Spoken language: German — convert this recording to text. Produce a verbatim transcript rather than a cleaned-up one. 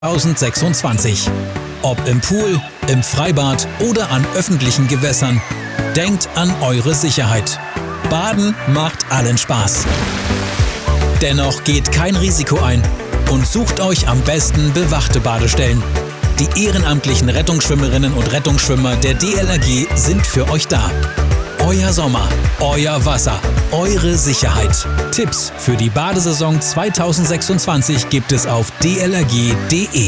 zweitausendsechsundzwanzig. Ob im Pool, im Freibad oder an öffentlichen Gewässern, denkt an eure Sicherheit. Baden macht allen Spaß. Dennoch geht kein Risiko ein und sucht euch am besten bewachte Badestellen. Die ehrenamtlichen Rettungsschwimmerinnen und Rettungsschwimmer der D L R G sind für euch da. Euer Sommer, euer Wasser, eure Sicherheit. Tipps für die Badesaison zweitausendsechsundzwanzig gibt es auf d l r g punkt d e.